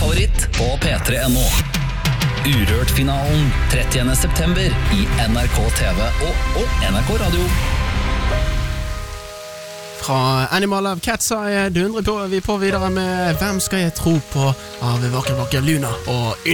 favoritt på P3.no. Urørt-finalen 30. september i NRK TV og NRK Radio. Fra Animal of Cat's-Eye dundrer vi på videre med Hvem skal jeg tro på av Vakker Vakker Luna og